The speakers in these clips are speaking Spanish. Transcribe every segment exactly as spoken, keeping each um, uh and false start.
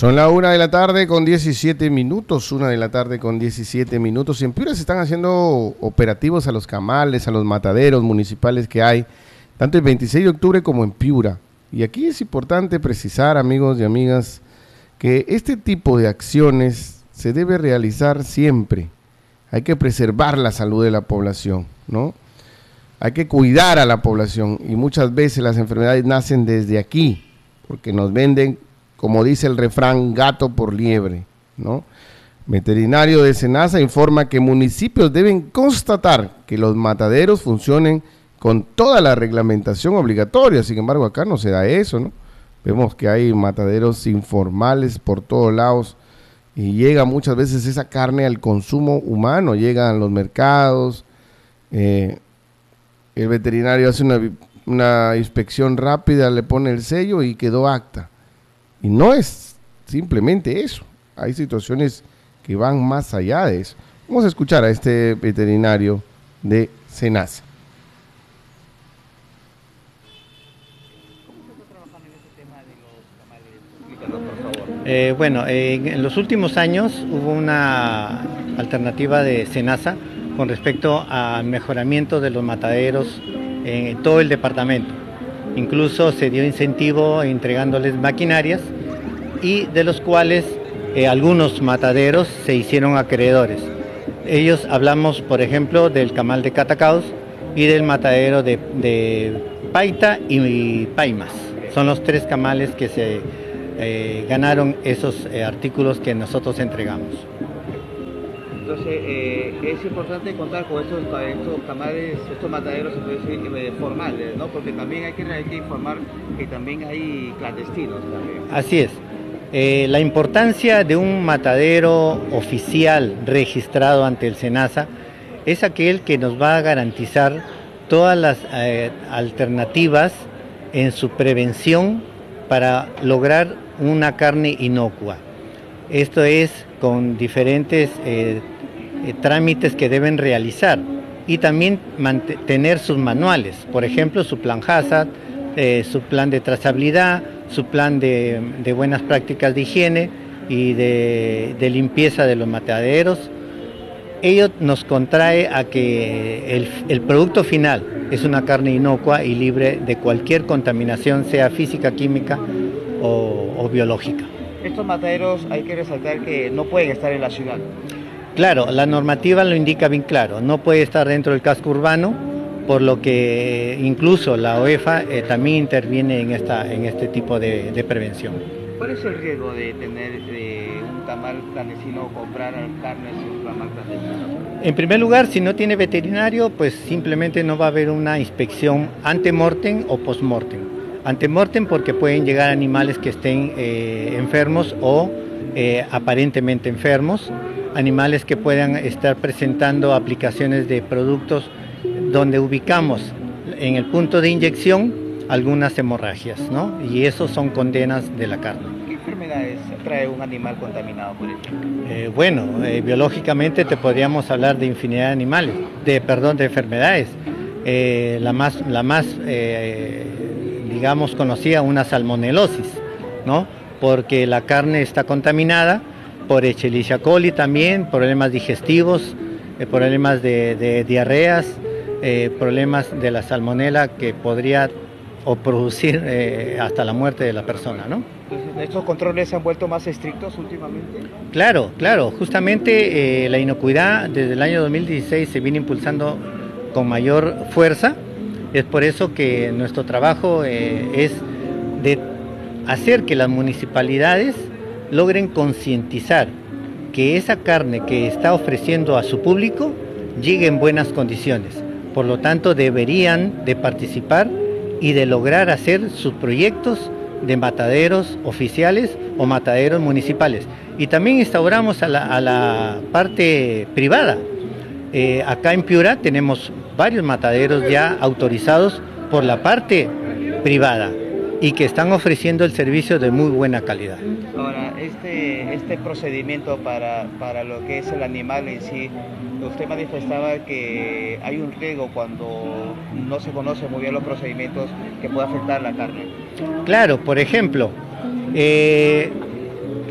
Son la una de la tarde con diecisiete minutos, una de la tarde con diecisiete minutos. Y en Piura se están haciendo operativos a los camales, a los mataderos municipales que hay, tanto el veintiséis de octubre como en Piura. Y aquí es importante precisar, amigos y amigas, que este tipo de acciones se debe realizar siempre. Hay que preservar la salud de la población, ¿no? Hay que cuidar a la población y muchas veces las enfermedades nacen desde aquí, porque nos venden, como dice el refrán, gato por liebre, ¿no? Veterinario de SENASA informa que municipios deben constatar que los mataderos funcionen con toda la reglamentación obligatoria. Sin embargo, acá no se da eso, ¿no? Vemos que hay mataderos informales por todos lados y llega muchas veces esa carne al consumo humano, llega a los mercados, eh, el veterinario hace una, una inspección rápida, le pone el sello y quedó acta. Y no es simplemente eso, hay situaciones que van más allá de eso. Vamos a escuchar a este veterinario de SENASA. Eh, bueno, eh, en los últimos años hubo una alternativa de SENASA con respecto al mejoramiento de los mataderos en todo el departamento. Incluso se dio incentivo entregándoles maquinarias y de los cuales eh, algunos mataderos se hicieron acreedores. Ellos hablamos, por ejemplo, del camal de Catacaos y del matadero de, de Paita y Paimas. Son los tres camales que se eh, ganaron esos eh, artículos que nosotros entregamos. Entonces, eh, es importante contar con estos, estos camales, estos mataderos eh, formales, ¿no? Porque también hay que, hay que informar que también hay clandestinos también. Así es. Eh, la importancia de un matadero oficial registrado ante el SENASA es aquel que nos va a garantizar todas las eh, alternativas en su prevención para lograr una carne inocua. Esto es con diferentes eh, eh, trámites que deben realizar y también tener sus manuales, por ejemplo su plan Hazard, eh, su plan de trazabilidad, su plan de, de buenas prácticas de higiene y de, de limpieza de los mataderos. Ello nos contrae a que el, el producto final es una carne inocua y libre de cualquier contaminación, sea física, química o, o biológica. Estos mataderos hay que resaltar que no pueden estar en la ciudad. Claro, la normativa lo indica bien claro, no puede estar dentro del casco urbano, por lo que incluso la OEFA eh, también interviene en, esta, en este tipo de, de prevención. ¿Cuál es el riesgo de tener eh, un tamal clandestino o comprar carne en un tamal clandestino? En primer lugar, si no tiene veterinario, pues simplemente no va a haber una inspección ante-mortem o post-mortem. Ante-mortem porque pueden llegar animales que estén eh, enfermos o eh, aparentemente enfermos, animales que puedan estar presentando aplicaciones de productos donde ubicamos en el punto de inyección algunas hemorragias, ¿no? Y eso son condenas de la carne. ¿Qué enfermedades trae un animal contaminado por esto? Eh, bueno, eh, biológicamente te podríamos hablar de infinidad de animales, de perdón, de enfermedades. Eh, la más, la más eh, digamos, conocida, una salmonelosis, ¿no? Porque la carne está contaminada por Escherichia coli también, problemas digestivos, eh, problemas de, de diarreas, eh, problemas de la salmonela que podría o producir eh, hasta la muerte de la persona, ¿no? Entonces, ¿estos controles se han vuelto más estrictos últimamente? Claro, claro, justamente eh, la inocuidad desde el año dos mil dieciséis se viene impulsando con mayor fuerza. Es por eso que nuestro trabajo eh, es de hacer que las municipalidades logren concientizar que esa carne que está ofreciendo a su público llegue en buenas condiciones. Por lo tanto, deberían de participar y de lograr hacer sus proyectos de mataderos oficiales o mataderos municipales. Y también instauramos a la, a la parte privada. Eh, acá en Piura tenemos varios mataderos ya autorizados por la parte privada y que están ofreciendo el servicio de muy buena calidad. Ahora, este, este procedimiento para, para lo que es el animal en sí, usted manifestaba que hay un riesgo cuando no se conocen muy bien los procedimientos que puede afectar la carne. Claro, por ejemplo, eh,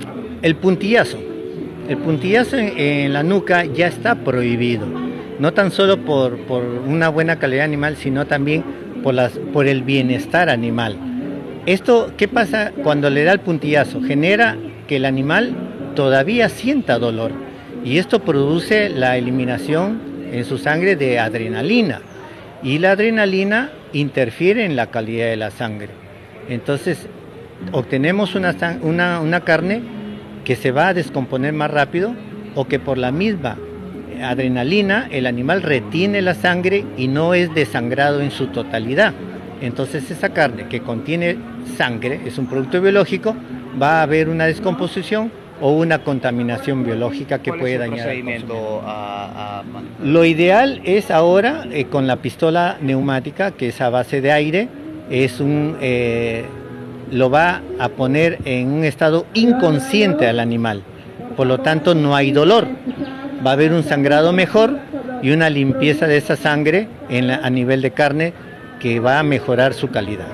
El puntillazo. El puntillazo en, en la nuca ya está prohibido, no tan solo por, por una buena calidad animal, sino también por, las, por el bienestar animal. Esto, ¿qué pasa cuando le da el puntillazo? Genera que el animal todavía sienta dolor y esto produce la eliminación en su sangre de adrenalina y la adrenalina interfiere en la calidad de la sangre. Entonces obtenemos una, una, una carne que se va a descomponer más rápido o que por la misma adrenalina el animal retiene la sangre y no es desangrado en su totalidad. Entonces esa carne que contiene sangre, es un producto biológico, va a haber una descomposición o una contaminación biológica que puede dañar al consumidor. A, a... Lo ideal es ahora eh, con la pistola neumática, que es a base de aire, es un, eh, lo va a poner en un estado inconsciente al animal, por lo tanto no hay dolor, va a haber un sangrado mejor y una limpieza de esa sangre en la, a nivel de carne que va a mejorar su calidad.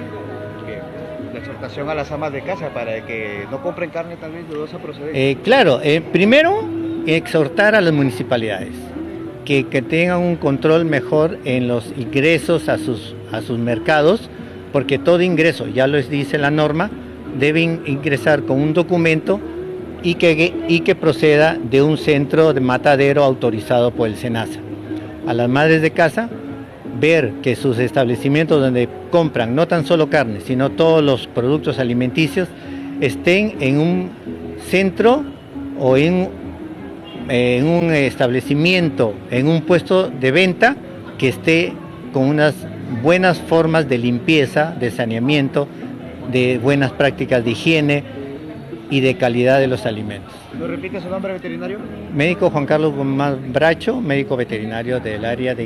La exhortación a las amas de casa para que no compren carne tal vez de dudosa procedencia. Eh, claro, eh, primero exhortar a las municipalidades que, que tengan un control mejor en los ingresos a sus, a sus mercados, porque todo ingreso, ya lo dice la norma, deben ingresar con un documento y que, y que proceda de un centro de matadero autorizado por el SENASA. A las madres de casa, ver que sus establecimientos donde compran no tan solo carne, sino todos los productos alimenticios, estén en un centro o en, en un establecimiento, en un puesto de venta que esté con unas buenas formas de limpieza, de saneamiento, de buenas prácticas de higiene y de calidad de los alimentos. ¿Me repite su nombre veterinario? Médico Juan Carlos Guzmán Bracho, médico veterinario del área de